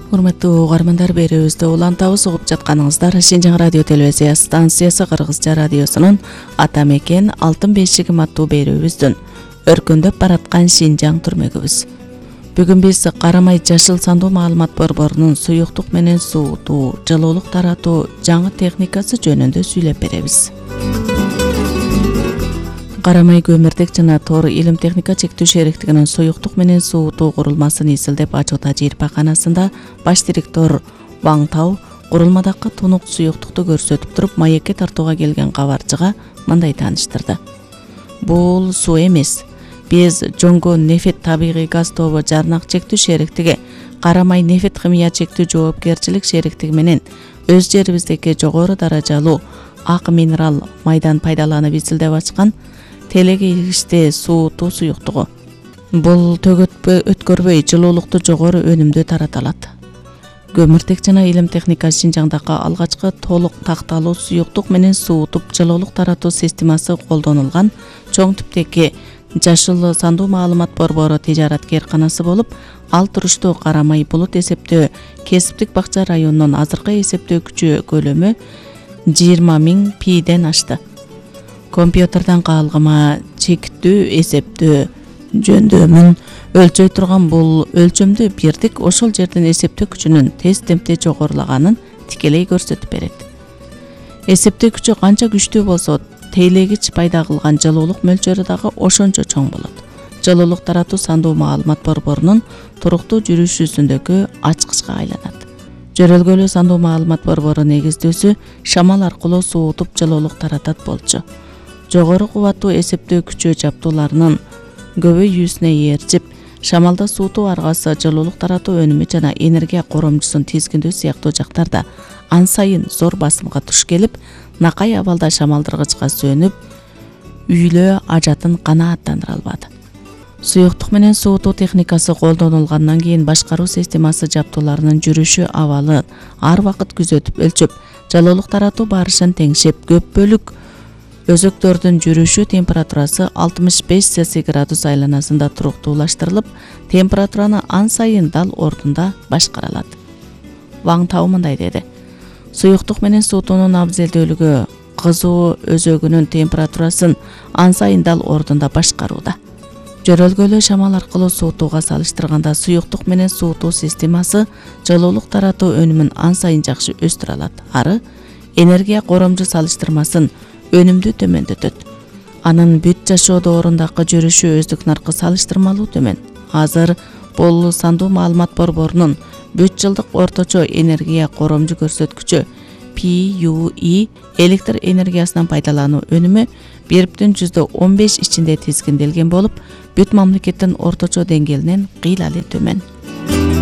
Урматтуу угармандар, берүүбүздө улантабыз угуп жатканыңыздар Шинжаң радио телевизия станциясы Кыргызча радиосунун ата мекен алтын бешигим аттуу берүүбүздүн өркүндөп бараткан Шинжаң түрмөгүбүз. Бүгүн биз Карамай Жашыл сандуу маалымат борборунун суюктук менен суутуу, жылуулук таратуу жаңы техникасы жөнүндө сүйлөп беребиз. Карамай көмүртек жана тор илим техника чектүү шериктигинин суюктук менен суутуу курулмасын изилдеп ачуу тажрыйбаканасында баш директор Ваң Тау курулмадагы тунук суюктукту көрсөтүп туруп маекке тартууга келген кабарчыга мындай тааныштырды. Бул суу эмес. Биз Жоңго нефет табигый газ тобу жарнак чектүү шериктиги Карамай нефет химия чектүү жоопкерчилик шериктиги менен өз жерибиздеги жогору даражалуу ак минерал майдан пайдаланып изилдеп ачкан телегичте суутуу суюктугу. Бул төгөтпө өткөрбөй жылуулукту жогору өнүмдүү тарата алат. Көмүртек жана илим техника Шинжаңдагы алгачкы толук такталуу суюктук менен суутуп жылуулук таратуу системасы колдонулган чоң типтеги Жашыл сандуу маалымат борбору тижараткер канасы болуп, ал туруштуу Карамай булут эсептөө кесиптик бакча районунун азыркы эсептөө күчү көлөмү 20.000 пиден ашты. Компьютерден каалгыма чектүү эсептөө жөндөмүн өлчөй турган бул өлчөмдү бирдик ошол жердин эсептөө күчүнүн тез темпте жогорулаганын тикелей көрсөтүп берет. Эсептөө күчү канча күчтүү болсо, тейлегич пайда кылган жылуулук мөлчөрү дагы ошончо чоң болот. Жылуулук таратуу сандуу маалымат борборунун туруктуу жүрүшүсүндөгү ачкычка айланат. Жөрөлгөлүү сандуу маалымат борбору негиздөөсү шамал аркылуу суутуп жылуулук таратат болчу. Жогору кубаттуу эсептөө күчү жабдууларынын көбөйүүсүнө ээрчип, шамалда суутуу аргасы, жылуулук таратуу өнүмү жана энергия коромчусун тизгиндөө сыяктуу жактарда ан сайын зор басымга туш келип, накай абалда шамалдыргычка сөнүп, үйлөө ажатын канааттандыра албады. Суюктук менен суутуу техникасы колдонулгандан кийин башкаруу системасы жабдууларынын жүрүшү абалын ар убакыт күзөтүп өлчөп, жылуулук таратуу барышын теңшеп, көп бөлүк өзөктөрдүн жүрүшү температурасы 65 Цельсий градус айланасында туруктуулаштырылып, температураны ан сайын дал ордунда башкара алат. Ваң Тау мындай деди: суюктук менен суутуунун абзелдүүлүгү кызуу өзөгүнүн температурасын ан сайын дал ордунда башкарууда. Жөрөлгөлүү шамал аркылуу суутууга салыштырганда суюктук менен суутуу системасы жылуулук таратуу өнүмүн ан сайын жакшы өстүрө алат. Ары энергия коромжу салыштырмасын өнүмдү төмөндөтөт. Анын бүт жашоо доорундагы жүрүшү өздүк наркы салыштырмалуу төмөн. Азыр бул сандуу маалымат борборунун бүт жылдык орточо энергия коромжу көрсөткүчү PUE электр энергиясынан пайдалануу өнүмү 1,15 ичинде тизгинделген болуп, бүт мамлекеттин орточо деңгээлинен кыйла эле төмөн.